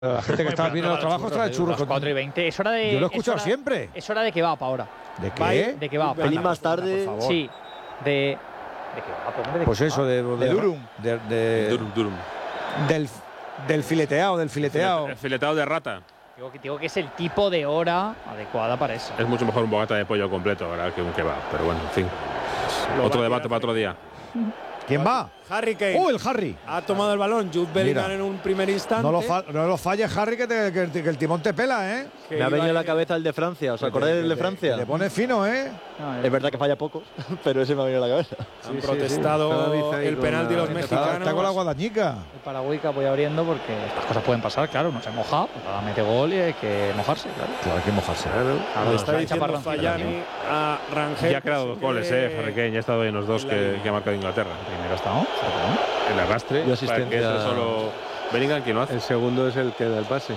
La gente que está viendo los trabajos trae churros. 4:20. Es hora de. Yo lo he escuchado siempre. Es hora de kebab ahora. ¿De qué? De kebab. Un pelín más tarde. Por favor. Sí. De kebab, hombre, de Pues kebab. eso, de Durum. Durum. Del fileteado, El filetado de rata. Digo que es el tipo de hora adecuada para eso. Es mucho mejor un bogata de pollo completo, ¿verdad?, que un kebab. Pero bueno, en fin. Otro debate para otro día. ¿Quién va? Harry Kane. ¡Oh, el Harry! Ha tomado el balón Jude Bellingham en un primer instante. No lo falles, Harry, que el timón te pela, ¿eh? Me ha venido a la cabeza el de Francia. ¿Os acordáis del de Francia? Le pone fino, ¿eh? Es verdad que falla poco, pero ese me ha venido a la cabeza. Han protestado el penalti los mexicanos. Está con la guadañica. El Paraguay voy abriendo porque estas cosas pueden pasar, claro. No se moja, pues ahora mete gol y hay que mojarse, claro. Claro, hay que mojarse. Le está diciendo Fallani a Rangel. Ya ha creado 2 goles, Harry Kane. Ya ha estado en los 2 que ha marcado Inglaterra. Primero está, ¿no? El arrastre. Y asistencia. Que eso solo Bellingham quien lo hace. El segundo es el que da el pase.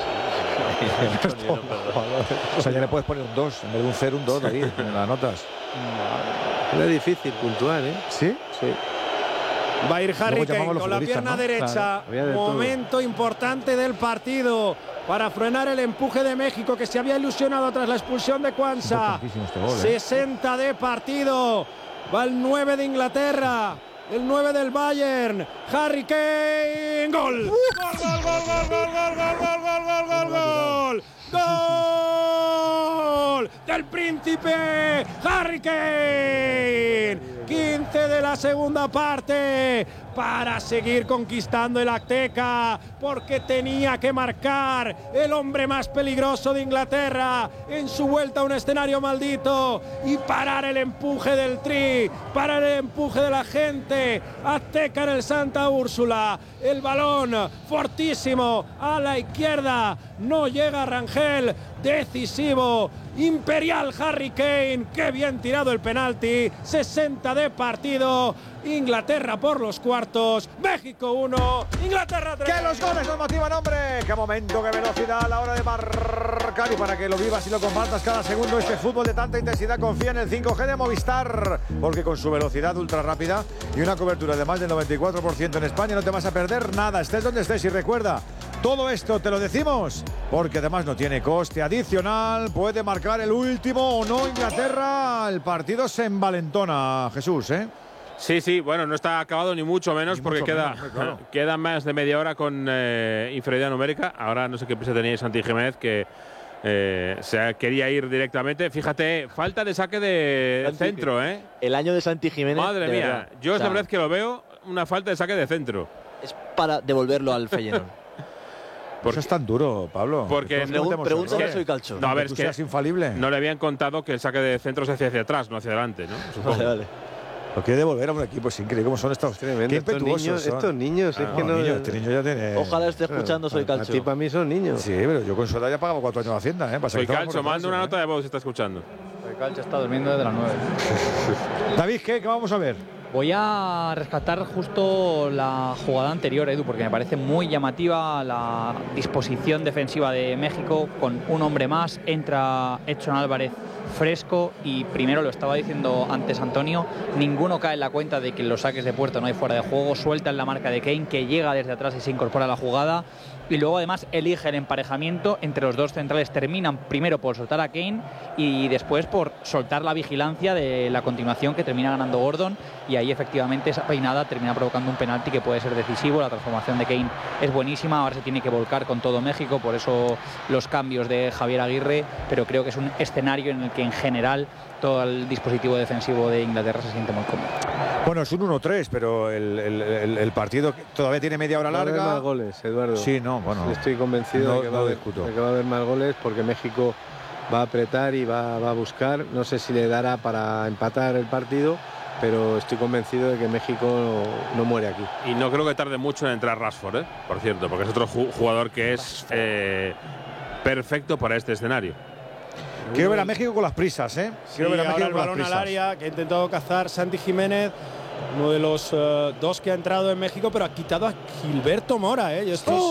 O sea, ya le puedes poner un 2, en vez de un 0, un 2, David, en las notas. Es difícil puntuar, ¿eh? ¿Sí? Sí. Va a ir Harry Luego Kane llamamos los con la futbolistas, pierna ¿no? derecha. Claro, había de todo. Momento importante del partido para frenar el empuje de México, que se había ilusionado tras la expulsión de Kwanza. Importantísimo este gol, 60 de partido. Va el 9 de Inglaterra. El 9 del Bayern. Harry Kane. ¡Gol! ¡Gol, gol, gol, gol, gol, gol, gol, gol, gol, gol, gol! ¡Gol! ¡Del príncipe Harry Kane! 15 de la segunda parte para seguir conquistando el Azteca, porque tenía que marcar el hombre más peligroso de Inglaterra en su vuelta a un escenario maldito y parar el empuje del Tri, parar el empuje de la gente azteca en el Santa Úrsula. El balón fortísimo a la izquierda, no llega Rangel, decisivo, imperial Harry Kane, qué bien tirado el penalti. 60 de partido, Inglaterra por los cuartos, México 1, Inglaterra 3. ¡Que los goles nos motivan, hombre! ¡Qué momento, qué velocidad a la hora de marcar! Y para que lo vivas y lo compartas cada segundo, este fútbol de tanta intensidad, confía en el 5G de Movistar, porque con su velocidad ultra rápida y una cobertura de más del 94% en España no te vas a perder nada, estés donde estés. Y recuerda, todo esto te lo decimos porque además no tiene coste adicional, puede marcar el último o no Inglaterra. El partido se envalentona, Jesús, ¿eh? Sí, bueno, no está acabado ni mucho menos, Ni porque mucho queda, menos, claro. queda más de media hora con inferioridad numérica. Ahora no sé qué prisa tenía Santi Jiménez, que quería ir directamente. Fíjate, falta de saque de Santi, centro, ¿eh? El año de Santi Jiménez. Madre de mía, verdad. yo es O sea, la vez que lo veo, una falta de saque de centro. Es para devolverlo al Feyenoord. Eso es tan duro, Pablo. Porque Todos cometemos Pregúntale, errores. soy calcho. No, a ver, Tú es que seas infalible. no le habían contado que el saque de centro se hacía hacia atrás, no hacia adelante, ¿no? Supongo. Vale. Lo quiere devolver a un equipo, es increíble cómo son estos. Tremendo. Qué Estos impetuosos niños, son. estos niños, es que no. Este niño ya tiene. Ojalá esté escuchando Soy A Calcho. ti para mí son niños. Sí, pero yo con su edad ya pagaba 4 años de Hacienda, ¿eh? Pasa Soy que estaba Calcho, por manda una detrás, nota de voz si está escuchando. El Calcio está durmiendo desde las 9. David, ¿qué vamos a ver? Voy a rescatar justo la jugada anterior, Edu, porque me parece muy llamativa la disposición defensiva de México. Con un hombre más entra Edson Álvarez fresco y primero, lo estaba diciendo antes Antonio, ninguno cae en la cuenta de que en los saques de puerta no hay fuera de juego, sueltan la marca de Kane, que llega desde atrás y se incorpora a la jugada, y luego además elige el emparejamiento entre los dos centrales. Terminan primero por soltar a Kane y después por soltar la vigilancia de la continuación, que termina ganando Gordon, y ahí efectivamente esa peinada termina provocando un penalti que puede ser decisivo. La transformación de Kane es buenísima, ahora se tiene que volcar con todo México, por eso los cambios de Javier Aguirre, pero creo que es un escenario en el que en general todo el dispositivo defensivo de Inglaterra se siente muy cómodo. Bueno, es un 1-3, pero el partido todavía tiene media hora Va a haber larga. más goles, Eduardo. Sí, no, bueno. Estoy convencido no, de, que no de discuto. que va a haber más goles, porque México va a apretar y va a buscar. No sé si le dará para empatar el partido, pero estoy convencido de que México no muere aquí. Y no creo que tarde mucho en entrar Rashford, por cierto, porque es otro jugador que es perfecto para este escenario. Quiero ver a México con las prisas, ¿eh? Quiero ver a México el con las balón al prisas. área que ha intentado cazar Santi Jiménez, uno de los dos que ha entrado en México, pero ha quitado a Gilberto Mora, ¿eh? Y esto es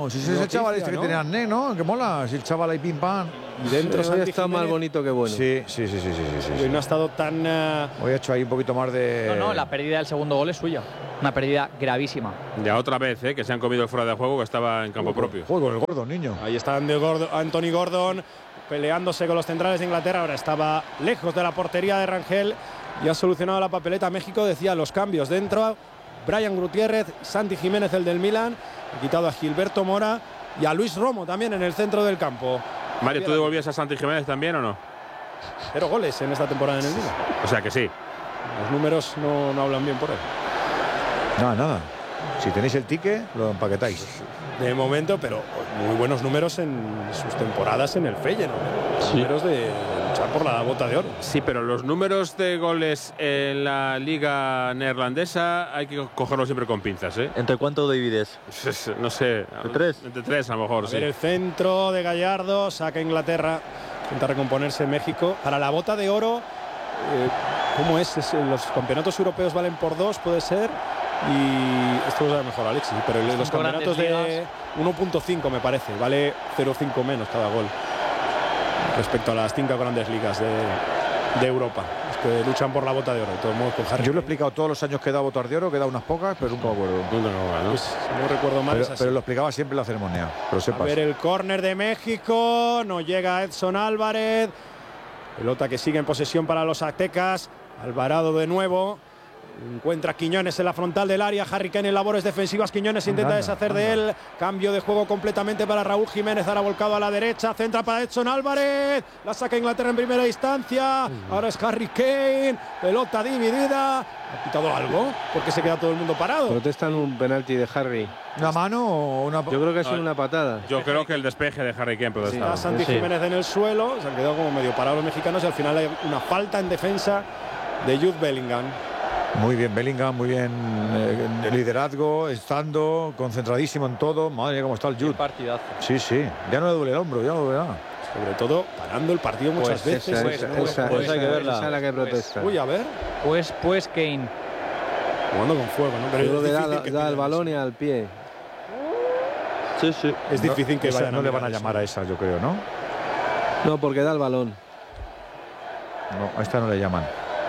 ¿no? Si es el chaval este que tenía acné, ¿no? Que mola, si el chaval ahí pim pam. Y dentro Hoy ha estado más bonito que bueno. Sí. Hoy no ha estado tan... Hoy ha hecho ahí un poquito más de... No, la pérdida del segundo gol es suya. Una pérdida gravísima. Ya otra vez, que se han comido el fuera de juego que estaba en campo propio. Juego el gordo, niño. Ahí está Anthony Gordon peleándose con los centrales de Inglaterra. Ahora estaba lejos de la portería de Rangel y ha solucionado la papeleta. México decía los cambios dentro. Brian Gutiérrez, Santi Jiménez, el del Milan. Ha quitado a Gilberto Mora y a Luis Romo también en el centro del campo. Mario, ¿tú devolvías a Santi Jiménez también o no? 0 goles en esta temporada en el Milan. O sea que sí. Los números no hablan bien por él. Nada. Si tenéis el ticket, lo empaquetáis. De momento, pero muy buenos números en sus temporadas en el Feyenoord. Números de luchar por la bota de oro. Sí, pero los números de goles en la liga neerlandesa hay que cogerlos siempre con pinzas, ¿eh? ¿Entre cuánto divides? No sé. ¿Entre 3? Entre 3 a lo mejor, A sí. ver el centro de Gallardo, saca Inglaterra, intenta recomponerse México. Para la bota de oro, ¿cómo es? Los campeonatos europeos valen por 2, puede ser. Y esto lo sabe mejor Alexis, pero los campeonatos de 1.5 me parece, vale 0.5 menos cada gol respecto a las 5 grandes ligas de Europa, es que luchan por la bota de oro. De todos modos, con Harry Yo lo he explicado todos los años que he dado botas de oro, que he dado unas pocas, pero nunca me acuerdo. Pues, si no recuerdo mal, es así. Pero lo explicaba siempre en la ceremonia, pero A sepas. ver el córner de México, no llega Edson Álvarez. Pelota que sigue en posesión para los aztecas. Alvarado de nuevo. Encuentra Quiñones en la frontal del área. Harry Kane en labores defensivas. Quiñones intenta deshacer de él. Cambio de juego completamente para Raúl Jiménez. Ahora volcado a la derecha. Centra para Edson Álvarez. La saca Inglaterra en primera instancia. Ahora es Harry Kane. Pelota dividida. ¿Ha quitado algo? Porque se queda todo el mundo parado. Protestan un penalti de Harry. ¿Una mano o una.? Yo creo que es una patada. Yo creo que el despeje de Harry Kane protestaba. Está Santi Jiménez en el suelo. Se han quedado como medio parados los mexicanos. Y al final hay una falta en defensa de Jude Bellingham. Muy bien Bellingham, muy bien liderazgo, estando concentradísimo en todo. Madre mía, cómo está el Jude. Partidazo. Sí, ya no le duele el hombro, ya no le duele nada. Sobre todo parando el partido muchas veces. Esa hay que verla. Esa es la que protesta. Uy, a ver. Pues Kane. Jugando con fuego, ¿no? Pero Yo creo es que difícil da al pidan balón y eso. al pie. Sí. Es difícil que vayan no le van a mirar llamar a esa, yo creo, ¿no? No, porque da el balón. No, a esta no le llaman.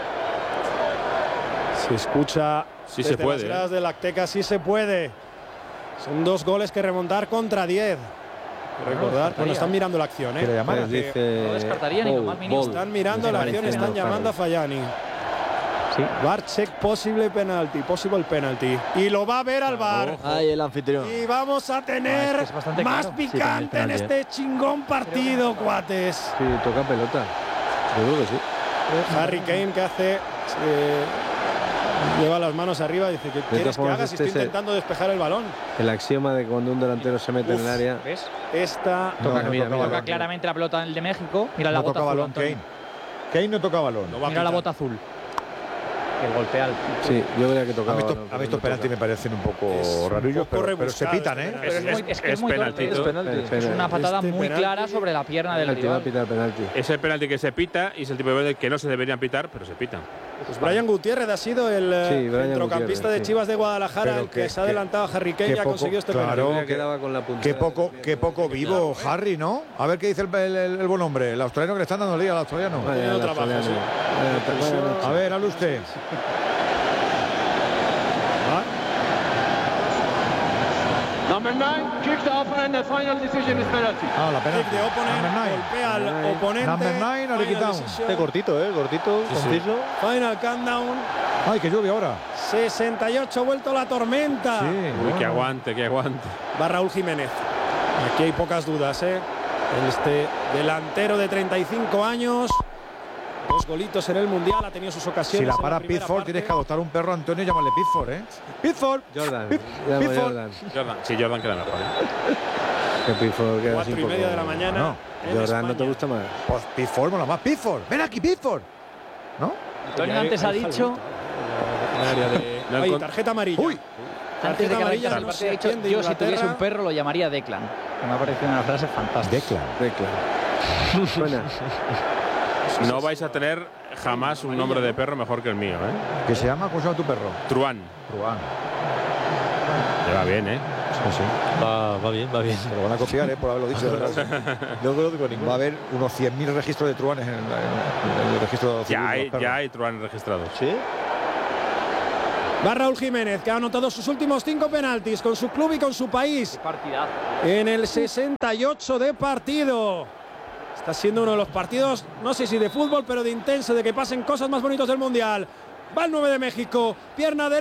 Se escucha. Sí desde se puede, las gradas del Azteca, sí se puede. Son 2 goles que remontar contra 10. Recordar, bueno, están mirando la acción, ¿Quiere llamar? Pues dice. No descartaría ni lo más mínimo. Están mirando Me la parece acción, están no, llamando a Fayani. Sí. VAR check possible penalty. Y lo va a ver al VAR. Ahí el anfitrión. Y vamos a tener es bastante más claro. picante en este chingón partido, cuates. Sí, toca pelota. Yo creo que sí. Harry Kane que hace. Lleva las manos arriba y dice: ¿qué quieres que formas, haga si este estoy es intentando despejar el balón? El axioma de cuando un delantero se mete en el área. ¿Ves? Esta. No, no mira, toca Toca balón. claramente la pelota del de México. Mira la No bota toca azul, balón, Antonio. Kane. Kane no toca balón. No va a Mira la pitar. bota azul. Que golpea al. Sí, yo creía que tocaba. A mí estos penaltis me parecen un poco Es un rarillos, poco pero se rebuscado pitan, este ¿eh? Pero es muy penaltito. torpe. Es penalti. Es una patada Este muy penalti- clara sobre la pierna del Penalti, va a rival. pitar penalti. Es el penalti que se pita y es el tipo de penalti que no se deberían pitar, pero se pitan. Pues Brian Gutiérrez ha sido el Sí, Brian centrocampista Gutiérrez, de sí. Chivas de Guadalajara, Pero el que que- se ha adelantado a Harry Kane y ha poco- conseguido este claro, penalti. Yo quedaba con la punta. Qué poco vivo Harry, ¿no? A ver qué dice el buen hombre, el australiano que le están dando el día al australiano. Vaya, Teniendo el trabajo, australiano. sí. Vaya noche. A ver, hable usted. Number 9 kicked off and the final decision is penalty. Ah, la penalti. Kick de opponent, Number 9. golpea al oponente. Number 9, no le Final quitamos. decision. Este cortito, cortito, conciso. Final countdown. Ay, que llueve ahora. 68 vuelto la tormenta. Uy, que aguante, que aguante. Va Raúl Jiménez. Aquí hay pocas dudas, ¿eh? Este delantero de 35 años. 2 golitos en el Mundial, ha tenido sus Si ocasiones. la en para primera Pickford, parte. tienes que adoptar un perro, Antonio, y llamarle Pickford, ¿eh? Pickford. Jordan. Pickford. Llama Pickford. Jordan. Sí, Jordan queda mejor. Que Pickford queda 4 así y un media poco- de la mañana. No. en Jordan, ¿no te España. gusta más? Pues Pickford mola más. Pickford. Ven aquí, Pickford. ¿No? Antonio antes ha dicho. En el área de- No Ay, encont- tarjeta amarilla. Uy. Antes de que amarilla, arrancara el no partido, sé ha dicho, quién de yo si tuviese Inglaterra. un perro lo llamaría Declan. Que me ha parecido una frase fantástica. Declan. Declan. Buena. No vais a tener jamás un nombre de perro mejor que el mío, ¿eh? ¿Qué se llama? ¿Cómo se llama tu perro? Truán. Ruán. Lleva bien, ¿eh? Sí. Va bien, va bien. Se lo van a copiar, por haberlo dicho. De verdad. No conozco ninguno. Va a haber unos 100.000 registros de truanes en el registro civil. Ya hay truanes registrados. ¿Sí? Va Raúl Jiménez, que ha anotado sus últimos 5 penaltis con su club y con su país. Partidazo. En el 68 de partido. Está siendo uno de los partidos, no sé si de fútbol, pero de intenso, de que pasen cosas más bonitas del Mundial. Va el 9 de México, pierna derecha.